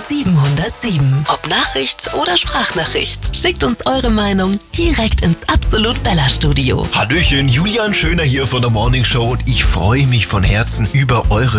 707. Ob Nachricht oder Sprachnachricht. Schickt uns eure Meinung direkt ins Absolut Bella Studio. Hallöchen, Julian Schöner hier von der Morning Show und ich freue mich von Herzen über eure